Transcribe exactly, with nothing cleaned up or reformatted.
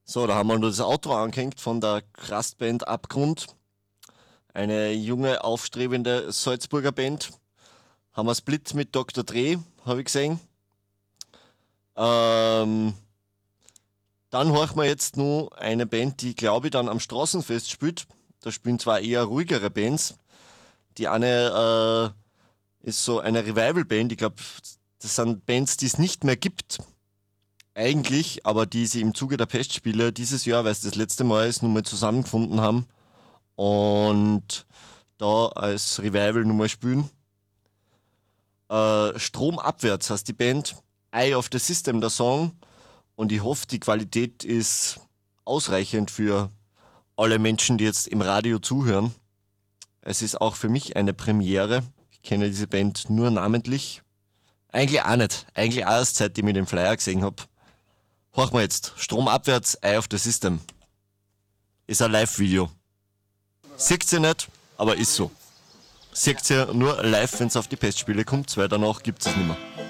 So, da haben wir nur das Outro angehängt von der Krustband Abgrund. Eine junge, aufstrebende Salzburger Band. Haben wir Split mit Doktor Dre, habe ich gesehen. Ähm, dann horchen wir jetzt nur eine Band, die, glaube ich, dann am Straßenfest spielt. Da spielen zwar eher ruhigere Bands. Die eine äh, ist so eine Revival-Band. Ich glaube, das sind Bands, die es nicht mehr gibt. Eigentlich, aber die sie im Zuge der Pestspiele dieses Jahr, weil es das letzte Mal ist, nun mal zusammengefunden haben und da als Revival nun mal spielen. Äh, Stromabwärts heißt die Band, Eye of the System der Song, und ich hoffe, die Qualität ist ausreichend für alle Menschen, die jetzt im Radio zuhören. Es ist auch für mich eine Premiere. Ich kenne diese Band nur namentlich. Eigentlich auch nicht. Eigentlich auch erst seitdem ich den Flyer gesehen habe. Horchen wir jetzt. Stromabwärts, Eye of the System. Ist ein Live-Video. Seht ihr nicht, aber ist so. Seht ihr nur live, wenn es auf die Pestspiele kommt, weil danach gibt es es nicht mehr.